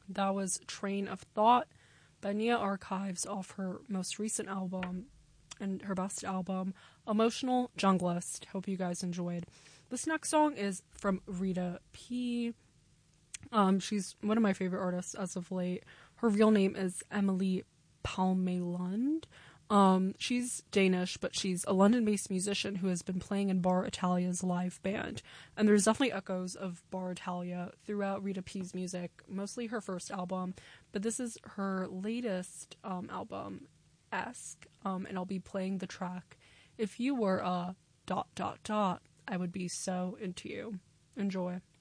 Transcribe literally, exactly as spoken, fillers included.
That was Train of Thought by Nia Archives off her most recent album and her best album, Emotional Junglist. Hope you guys enjoyed. This next song is from Rita P. Um, she's one of my favorite artists as of late. Her real name is Emily Palmelund. Um, she's Danish, but she's a London-based musician who has been playing in Bar Italia's live band. And there's definitely echoes of Bar Italia throughout Rita P's music, mostly her first album. But this is her latest um, album, Esque, um, and I'll be playing the track If You Were a dot dot dot, I Would Be So Into You. Enjoy.